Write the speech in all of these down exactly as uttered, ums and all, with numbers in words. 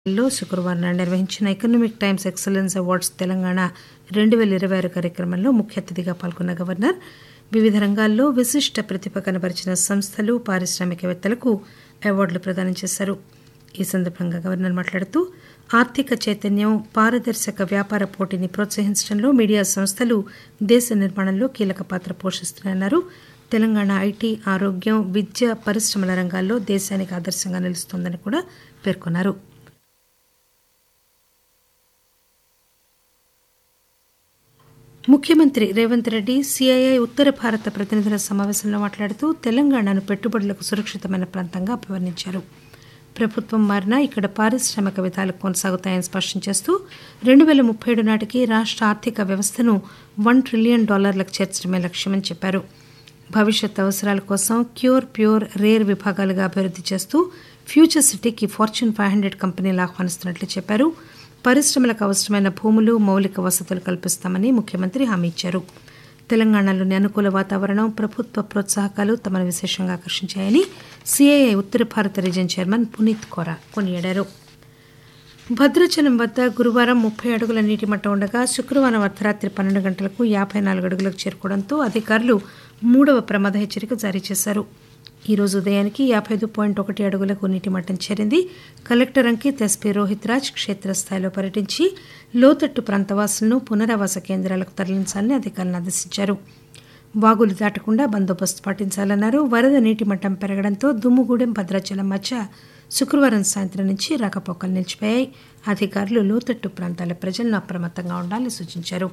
లో శుక్రవారం నాడు నిర్వహించిన economic times excellence awards Telangana రెండు పేల ఇరవై ఆరు కార్యక్రమంలో ముఖ్య అతిథిగా పాల్గొన్న గవర్నర్ వివిధ రంగాల్లో విశిష్ట ప్రతిభ కనబరిచిన సంస్థలు పారిశ్రామికవేత్తలకు అవార్డులు ప్రదానం చేశారు. ఈ సందర్భంగా గవర్నర్ మాట్లాడుతూ ఆర్థిక చైతన్యం పారదర్శక వ్యాపార పోటీని ప్రోత్సహించడంలో మీడియా సంస్థలు దేశ నిర్మాణంలో కీలక పాత్ర పోషిస్తున్నాయన్నారు. తెలంగాణ ఐటీ, ఆరోగ్యం, విద్య, పరిశ్రమల రంగాల్లో దేశానికి ఆదర్శంగా నిలుస్తోందని కూడా పేర్కొన్నారు. ముఖ్యమంత్రి రేవంత్ రెడ్డి సీఐఐ ఉత్తర భారత ప్రతినిధుల సమావేశంలో మాట్లాడుతూ తెలంగాణను పెట్టుబడులకు సురక్షితమైన ప్రాంతంగా అభివర్ణించారు. ప్రభుత్వం మారినా ఇక్కడ పారిశ్రామిక విధాలు కొనసాగుతాయని స్పష్టం చేస్తూ రెండు పేల ముప్పై ఏడు నాటికి రాష్ట ఆర్థిక వ్యవస్థను వన్ ట్రిలియన్ డాలర్లకు చేర్చడమే లక్ష్యమని చెప్పారు. భవిష్యత్ అవసరాల కోసం క్యూర్, ప్యూర్, రేర్ విభాగాలుగా అభివృద్ది చేస్తూ ఫ్యూచర్ సిటీకి ఫార్చ్యూన్ ఫైవ్ హండ్రెడ్ కంపెనీలు ఆహ్వానిస్తున్నట్లు చెప్పారు. పరిశ్రమలకు అవసరమైన భూములు, మౌలిక వసతులు కల్పిస్తామని ముఖ్యమంత్రి హామీ ఇచ్చారు. తెలంగాణలోని అనుకూల వాతావరణం, ప్రభుత్వ ప్రోత్సాహకాలు తమను విశేషంగా ఆకర్షించాయని సీఐఐ ఉత్తర భారత రీజన్ చైర్మన్ పునీత్ కోరా కొనియాడారు. భద్రాచలం వద్ద గురువారం ముప్పై అడుగుల నీటి మట్టం ఉండగా శుక్రవారం అర్ధరాత్రి పన్నెండు గంటలకు యాభై నాలుగు అడుగులకు చేరుకోవడంతో అధికారులు మూడవ ప్రమాద హెచ్చరిక జారీ చేశారు. ఈ రోజు ఉదయానికి యాభై ఐదు పాయింట్ ఒకటి అడుగులకు నీటి మట్టం చేరింది. కలెక్టర్ అంకిత్, ఎస్పీ రోహిత్ రాజ్ క్షేత్రస్థాయిలో పర్యటించి లోతట్టు ప్రాంతవాసులను పునరావాస కేంద్రాలకు తరలించాలని అధికారులను ఆదేశించారు. వాగులు దాటకుండా బందోబస్తు పాటించాలన్నారు. వరద నీటి మట్టం పెరగడంతో దుమ్ముగూడెం, భద్రాచలం మధ్య శుక్రవారం సాయంత్రం నుంచి రాకపోకలు నిలిచిపోయాయి. అధికారులు లోతట్టు ప్రాంతాల ప్రజలను అప్రమత్తంగా ఉండాలని సూచించారు.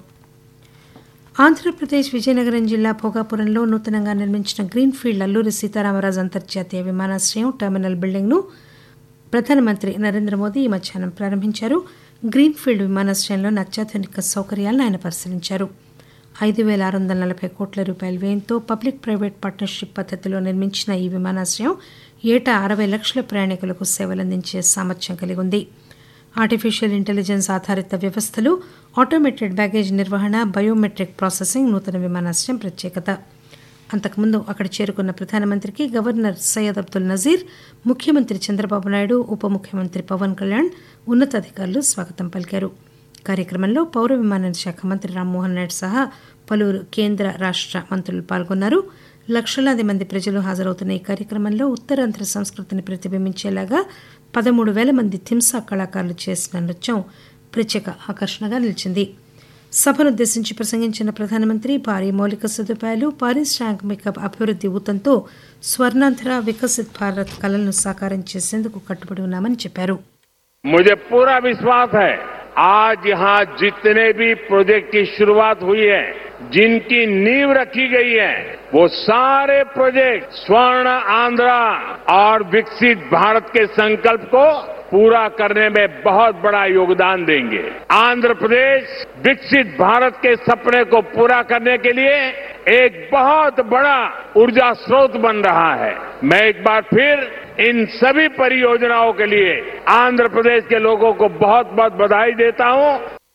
ఆంధ్రప్రదేశ్ విజయనగరం జిల్లా భోగాపురంలో నూతనంగా నిర్మించిన గ్రీన్ఫీల్డ్ అల్లూరి సీతారామరాజు అంతర్జాతీయ విమానాశ్రయం టెర్మినల్ బిల్డింగ్ను ప్రధానమంత్రి నరేంద్ర మోదీ ఈ మధ్యాహ్నం ప్రారంభించారు. గ్రీన్ఫీల్డ్ విమానాశ్రయంలోని అత్యాధునిక సౌకర్యాలను ఆయన పరిశీలించారు. ఐదు పేల ఆరు వందల నలభై కోట్ల రూపాయల వ్యయంతో పబ్లిక్ ప్రైవేట్ పార్ట్నర్షిప్ పద్దతిలో నిర్మించిన ఈ విమానాశ్రయం ఏటా అరవై లక్షల ప్రయాణికులకు సేవలందించే సామర్థ్యం కలిగి ఉంది. ఆర్టిఫిషియల్ ఇంటెలిజెన్స్ ఆధారిత వ్యవస్థలు, ఆటోమేటెడ్ బ్యాగేజ్ నిర్వహణ, బయోమెట్రిక్ ప్రాసెసింగ్ నూతన విమానాశ్రయం ప్రత్యేకత. అంతకుముందు అక్కడ చేరుకున్న ప్రధానమంత్రికి గవర్నర్ సయ్యద్ అబ్దుల్ నజీర్, ముఖ్యమంత్రి చంద్రబాబు నాయుడు, ఉప ముఖ్యమంత్రి పవన్ కళ్యాణ్, ఉన్నతాధికారులు స్వాగతం పలికారు. కార్యక్రమంలో పౌర విమానయాన శాఖ మంత్రి రామ్మోహన్ నాయుడు సహా పలువురు కేంద్ర, రాష్ట మంత్రులు పాల్గొన్నారు. లక్షలాది మంది ప్రజలు హాజరవుతున్న ఈ కార్యక్రమంలో ఉత్తరాంధ్ర సంస్కృతిని ప్రతిబింబించేలాగా పదమూడు వేల మంది థింసా కళాకారులు చేసిన నృత్యం ప్రత్యేక ఆకర్షణగా నిలిచింది. సభనుద్దేశించి ప్రసంగించిన ప్రధానమంత్రి భారీ మౌలిక సదుపాయాలు, పారిశ్రామిక అభివృద్ది ఊతంతో స్వర్ణాంధ్ర, వికసిత్ భారత్ కలలను సాకారం చేసేందుకు కట్టుబడి ఉన్నామని చెప్పారు. मुझे पूरा विश्वास है आज यहाँ जितने भी प्रोजेक्ट की शुरुआत हुई है, जिनकी नींव रखी गई है, वो सारे प्रोजेक्ट स्वर्ण आंध्रा और विकसित भारत के संकल्प को पूरा करने में बहुत बड़ा योगदान देंगे. आंध्र प्रदेश विकसित भारत के सपने को पूरा करने के लिए एक बहुत बड़ा ऊर्जा स्रोत बन रहा है. मैं एक बार फिर इन सभी परियोजनाओं के लिए आंध्र प्रदेश के लोगों को बहुत बहुत बधाई देता हूं.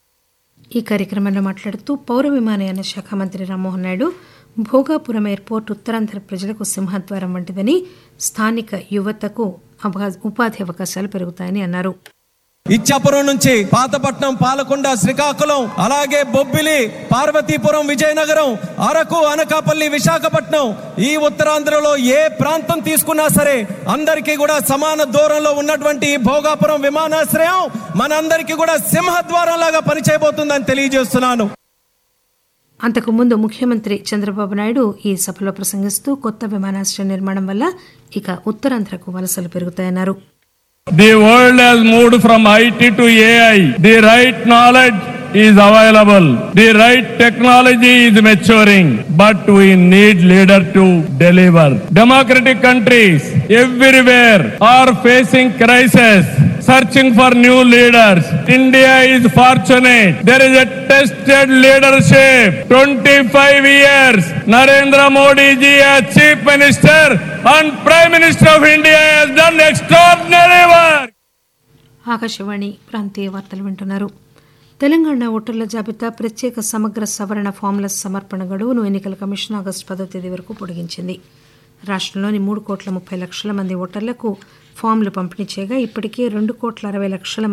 ఈ కార్యక్రమంలో మాట్లాడుతూ పౌర విమానయాన శాఖ మంత్రి రామ్మోహన్ నాయుడు భోగాపురం ఎయిర్పోర్ట్ ఉత్తరాంధ్ర ప్రజలకు సింహద్వారం వంటిదని, స్థానిక యువతకు ఉపాధి అవకాశాలు పెరుగుతాయని అన్నారు. ఇచ్చాపురం నుంచి పాతపట్నం, పాలకొండ, శ్రీకాకుళం, అలాగే బొబ్బిలి, పార్వతీపురం, విజయనగరం, అరకు, అనకాపల్లి, విశాఖపట్నం, ఈ ఉత్తరాంధ్రలో ఏ ప్రాంతం తీసుకున్నా సరే అందరికీ కూడా సమాన దూరంలో ఉన్నటువంటి భోగాపురం విమానాశ్రయం మనందరికీ కూడా సింహద్వారం లాగా పనిచేయబోతుందని తెలియజేస్తున్నాను. అంతకుముందు ముఖ్యమంత్రి చంద్రబాబు నాయుడు ఈ సభలో ప్రసంగిస్తూ కొత్త విమానాశ్రయం నిర్మాణం వల్ల ఇక ఉత్తరాంధ్రకు వలసలు పెరుగుతాయన్నారు. The world has moved from I T to A I. The right knowledge is available. The right technology is maturing. But we need leaders to deliver. Democratic countries everywhere are facing crisis, searching for new leaders. India is fortunate. There is a tested leadership. twenty-five years. Narendra Modi ji as Chief Minister and Prime Minister of India has done extraordinary work. Akashvani ప్రాంతీయ వార్తలు వింటున్నారు. తెలంగాణ ఓటర్ల జాబితా ప్రత్యేక సమగ్ర సవరణ ఫామ్ల సమర్పణ గడువును ఎన్నికల కమిషన్ ఆగస్టు పదో తేదీ వరకు పొడిగించింది. రాష్టంలోని మూడు కోట్ల ముప్పై లక్షల మంది ఓటర్లకు ఫామ్లు పంపిణీ చేయగా ఇప్పటికే రెండు కోట్ల అరవై లక్షల